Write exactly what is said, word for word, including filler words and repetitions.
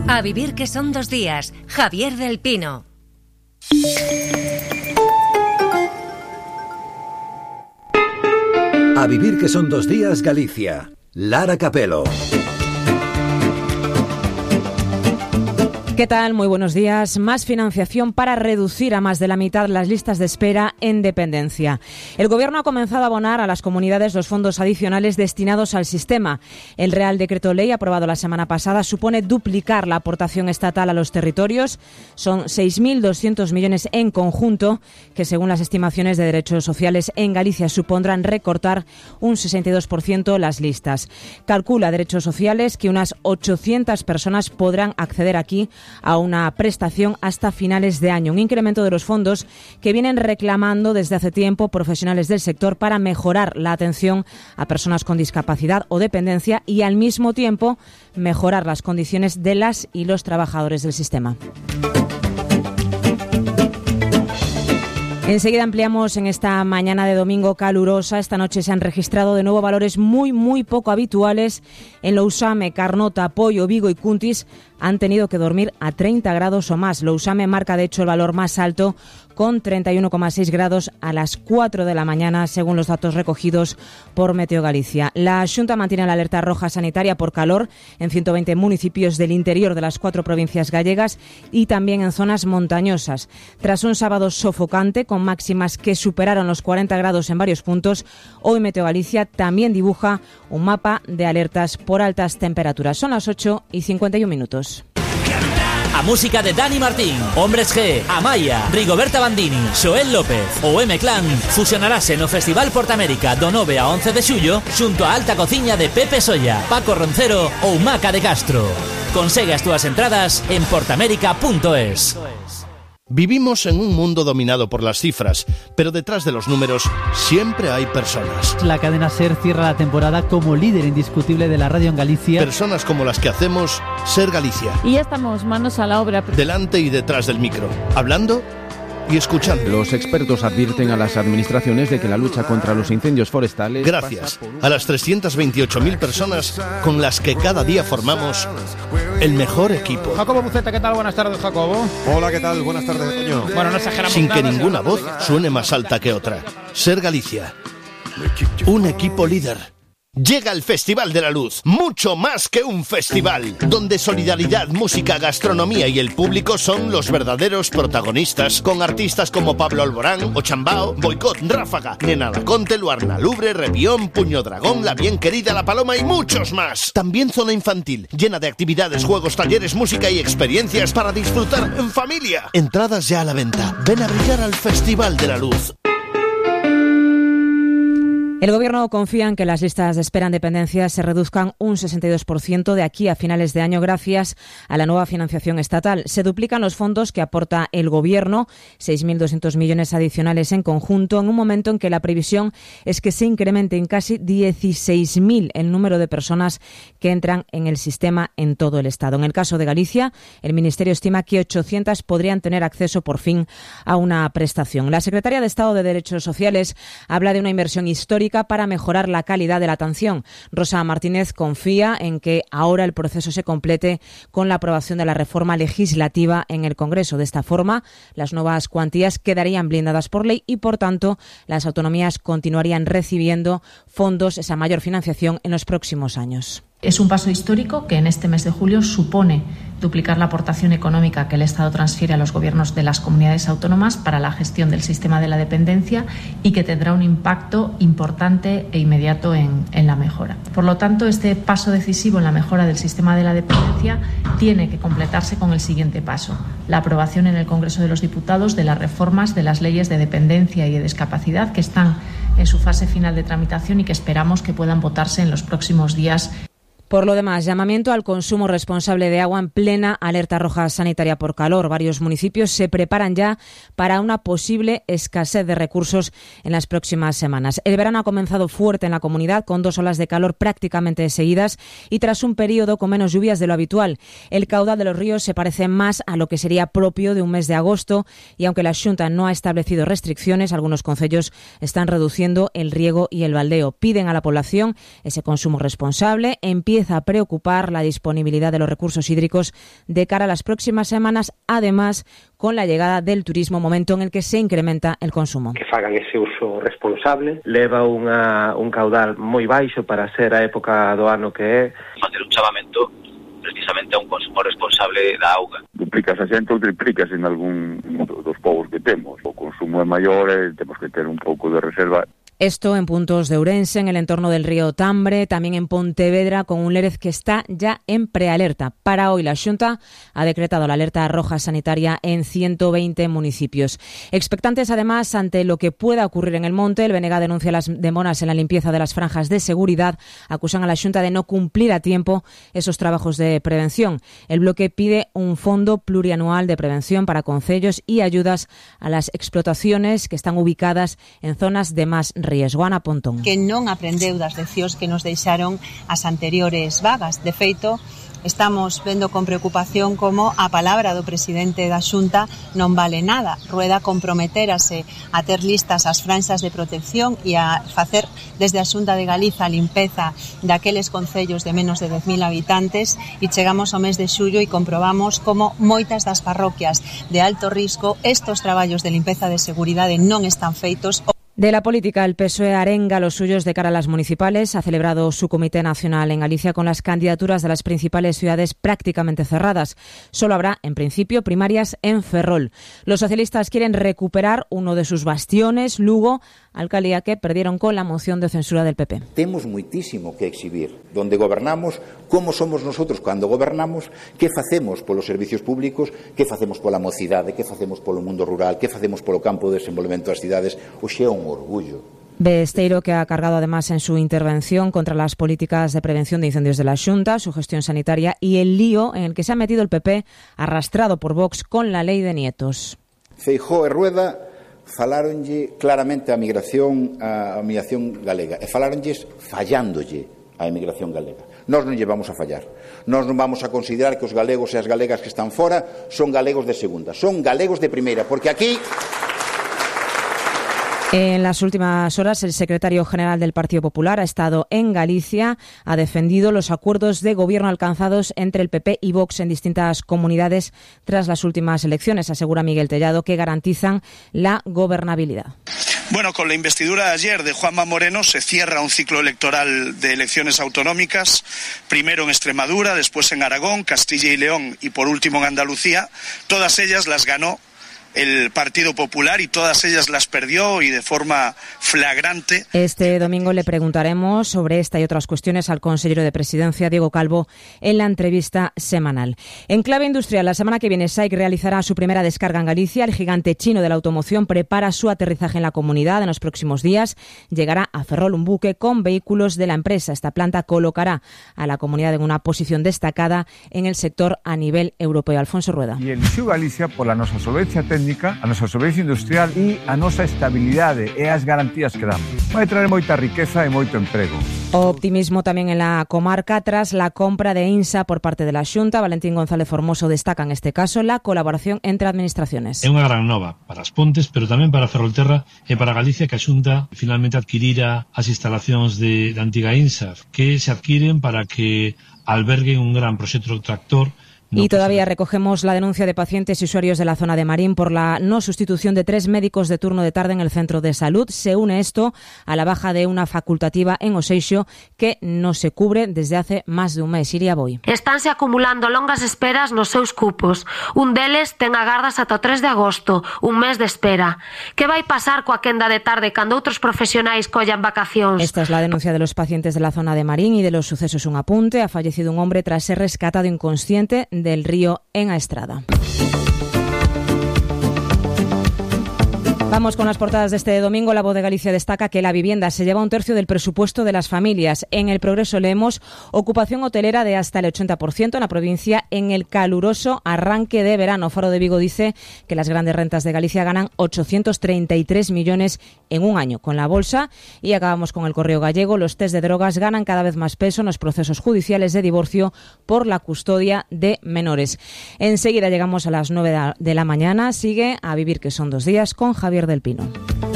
A vivir que son dos días. Javier del Pino. A vivir que son dos días, Galicia. Lara Capelo. ¿Qué tal? Muy buenos días. Más financiación para reducir a más de la mitad las listas de espera en dependencia. El Gobierno ha comenzado a abonar a las comunidades los fondos adicionales destinados al sistema. El Real Decreto Ley aprobado la semana pasada supone duplicar la aportación estatal a los territorios. Son seis mil doscientos millones en conjunto, que según las estimaciones de derechos sociales en Galicia supondrán recortar un sesenta y dos por ciento las listas. Calcula Derechos Sociales que unas ochocientas personas podrán acceder aquí a una prestación hasta finales de año. Un incremento de los fondos que vienen reclamando desde hace tiempo profesionales del sector para mejorar la atención a personas con discapacidad o dependencia y al mismo tiempo mejorar las condiciones de las y los trabajadores del sistema. Enseguida ampliamos en esta mañana de domingo calurosa. Esta noche se han registrado de nuevo valores muy, muy poco habituales. En Lousame, Carnota, Poio, Vigo y Cuntis han tenido que dormir a treinta grados o más. Lousame marca, de hecho, el valor más alto con treinta y uno coma seis grados a las cuatro de la mañana, según los datos recogidos por Meteo Galicia. La Xunta mantiene la alerta roja sanitaria por calor en ciento veinte municipios del interior de las cuatro provincias gallegas y también en zonas montañosas. Tras un sábado sofocante, con máximas que superaron los cuarenta grados en varios puntos, hoy Meteo Galicia también dibuja un mapa de alertas por altas temperaturas. Son las ocho y cincuenta y un minutos. A música de Dani Martín, Hombres G, Amaya, Rigoberta Bandini, Xoel López ou M-Clan fusionarase no Festival Portamérica do nove a once de xullo xunto a Alta Cociña de Pepe Solla, Paco Roncero ou Maca de Castro. Consegue as túas entradas en portamérica punto es. Vivimos en un mundo dominado por las cifras, pero detrás de los números siempre hay personas. La cadena SER cierra la temporada como líder indiscutible de la radio en Galicia. Personas como las que hacemos SER Galicia. Y ya estamos manos a la obra. Delante y detrás del micro, hablando y escuchando. Los expertos advierten a las administraciones de que la lucha contra los incendios forestales... Gracias a las trescientas veintiocho mil personas con las que cada día formamos el mejor equipo. Jacobo Buceta, ¿qué tal? Buenas tardes, Jacobo. Hola, ¿qué tal? Buenas tardes, Toño. Bueno, no exageramos. Sin que ninguna voz suene más alta que otra. SER Galicia. Un equipo líder. Llega el Festival de la Luz, mucho más que un festival, donde solidaridad, música, gastronomía y el público son los verdaderos protagonistas, con artistas como Pablo Alborán, Ochambao, Boicot, Ráfaga, Nena Laconte, Luarna Lubre, Revión, Puño Dragón, La Bien Querida, La Paloma y muchos más. También zona infantil, llena de actividades, juegos, talleres, música y experiencias para disfrutar en familia. Entradas ya a la venta. Ven a brillar al Festival de la Luz. El Gobierno confía en que las listas de espera en dependencia se reduzcan un sesenta y dos por ciento de aquí a finales de año gracias a la nueva financiación estatal. Se duplican los fondos que aporta el Gobierno, seis mil doscientos millones adicionales en conjunto, en un momento en que la previsión es que se incremente en casi dieciséis mil el número de personas que entran en el sistema en todo el Estado. En el caso de Galicia, el Ministerio estima que ochocientas podrían tener acceso por fin a una prestación. La secretaria de Estado de Derechos Sociales habla de una inversión histórica para mejorar la calidad de la atención. Rosa Martínez confía en que ahora el proceso se complete con la aprobación de la reforma legislativa en el Congreso. De esta forma, las nuevas cuantías quedarían blindadas por ley y, por tanto, las autonomías continuarían recibiendo fondos, esa mayor financiación en los próximos años. Es un paso histórico que en este mes de julio supone duplicar la aportación económica que el Estado transfiere a los gobiernos de las comunidades autónomas para la gestión del sistema de la dependencia y que tendrá un impacto importante e inmediato en, en la mejora. Por lo tanto, este paso decisivo en la mejora del sistema de la dependencia tiene que completarse con el siguiente paso: la aprobación en el Congreso de los Diputados de las reformas de las leyes de dependencia y de discapacidad que están en su fase final de tramitación y que esperamos que puedan votarse en los próximos días. Por lo demás, llamamiento al consumo responsable de agua en plena alerta roja sanitaria por calor. Varios municipios se preparan ya para una posible escasez de recursos en las próximas semanas. El verano ha comenzado fuerte en la comunidad, con dos olas de calor prácticamente seguidas y tras un periodo con menos lluvias de lo habitual. El caudal de los ríos se parece más a lo que sería propio de un mes de agosto y aunque la Xunta no ha establecido restricciones, algunos concellos están reduciendo el riego y el baldeo. Piden a la población ese consumo responsable. Empieza empieza a preocupar la disponibilidad de los recursos hídricos de cara a las próximas semanas, además con la llegada del turismo, momento en el que se incrementa el consumo. Que fagan ese uso responsable, leva unha, un caudal moi baixo para ser a época do ano que é. Facer un chamamento precisamente a un consumo responsable da auga. Duplicas a xente ou triplicas en algún dos povos que temos. O consumo é maior e temos que ter un pouco de reserva. Esto en puntos de Ourense, en el entorno del río Tambre, también en Pontevedra, con un Lérez que está ya en prealerta. Para hoy la Xunta ha decretado la alerta roja sanitaria en ciento veinte municipios. Expectantes además ante lo que pueda ocurrir en el monte, el B N G denuncia las demoras en la limpieza de las franjas de seguridad, acusan a la Xunta de no cumplir a tiempo esos trabajos de prevención. El bloque pide un fondo plurianual de prevención para concellos y ayudas a las explotaciones que están ubicadas en zonas de más riesgo. Ana Pontón. Que non aprendeu das leccións que nos deixaron as anteriores vagas. De feito, estamos vendo con preocupación como a palabra do presidente da Xunta non vale nada. Rueda comprometerase a ter listas as franxas de protección e a facer desde a Xunta de Galiza a limpeza daqueles concellos de menos de dez mil habitantes e chegamos ao mes de xullo e comprobamos como moitas das parroquias de alto risco estos traballos de limpeza de seguridade non están feitos. De la política, el P S O E arenga los suyos de cara a las municipales. Ha celebrado su comité nacional en Galicia con las candidaturas de las principales ciudades prácticamente cerradas. Solo habrá, en principio, primarias en Ferrol. Los socialistas quieren recuperar uno de sus bastiones, Lugo, alcaldía que perdieron con la moción de censura del P P. Temos muitísimo que exhibir. Donde gobernamos, como somos nosotros cando gobernamos, que facemos polos servicios públicos, que facemos pola mocidade, que facemos polo mundo rural, que facemos polo campo de desenvolvemento das cidades. Oxe é un orgullo. Besteiro, que ha cargado además en su intervención contra las políticas de prevención de incendios de la Xunta, su gestión sanitaria y el lío en el que se ha metido el P P, arrastrado por Vox con la ley de nietos. Feijóo e Rueda faláronlle claramente a migración a migración galega e faláronlles fallándolle a emigración galega. Nós non lle vamos a fallar. Nós non vamos a considerar que os galegos e as galegas que están fora son galegos de segunda, son galegos de primeira, porque aquí... En las últimas horas, el secretario general del Partido Popular ha estado en Galicia, ha defendido los acuerdos de gobierno alcanzados entre el P P y Vox en distintas comunidades tras las últimas elecciones, asegura Miguel Tellado, que garantizan la gobernabilidad. Bueno, con la investidura de ayer de Juanma Moreno se cierra un ciclo electoral de elecciones autonómicas, primero en Extremadura, después en Aragón, Castilla y León y por último en Andalucía. Todas ellas las ganó el Partido Popular y todas ellas las perdió y de forma flagrante. Este domingo le preguntaremos sobre esta y otras cuestiones al consejero de Presidencia, Diego Calvo, en la entrevista semanal. En clave industrial, la semana que viene S A I C realizará su primera descarga en Galicia. El gigante chino de la automoción prepara su aterrizaje en la comunidad. En los próximos días llegará a Ferrol un buque con vehículos de la empresa. Esta planta colocará a la comunidad en una posición destacada en el sector a nivel europeo. Alfonso Rueda. E elixiu Galicia pola nosa solvencia técnica, a nosa solvencia industrial e a nosa estabilidade e as garantías que damos. Vai traer moita riqueza e moito emprego. Optimismo también en la comarca tras la compra de INSA por parte de la Xunta. Valentín González Formoso destaca en este caso la colaboración entre administraciones. É unha gran nova para as Pontes, pero tamén para Ferrolterra e para Galicia, que a Xunta finalmente adquirira as instalacións de, de antiga INSA, que se adquiren para que alberguen un gran proxecto tractor. No, y todavía recogemos la denuncia de pacientes y usuarios de la zona de Marín por la no sustitución de tres médicos de turno de tarde en el centro de salud. Se une esto a la baja de una facultativa en Oseixo que no se cubre desde hace más de un mes. Iria Boi. Estánse acumulando longas esperas nos seus cupos. Un deles ten agardas ata o tres de agosto, un mes de espera. Que vai pasar coa quenda de tarde cando outros profesionais collan vacacións? Esta es la denuncia de los pacientes de la zona de Marín y de los sucesos. Un apunte: ha fallecido un hombre tras ser rescatado inconsciente del río en Aestrada. Vamos con las portadas de este domingo. La Voz de Galicia destaca que la vivienda se lleva un tercio del presupuesto de las familias. En El Progreso leemos ocupación hotelera de hasta el ochenta por ciento en la provincia en el caluroso arranque de verano. Faro de Vigo dice que las grandes rentas de Galicia ganan ochocientos treinta y tres millones en un año con la bolsa. Y acabamos con El Correo Gallego. Los test de drogas ganan cada vez más peso en los procesos judiciales de divorcio por la custodia de menores. Enseguida llegamos a las nueve de la mañana. Sigue A Vivir, que son dos días, con Javier del Pino.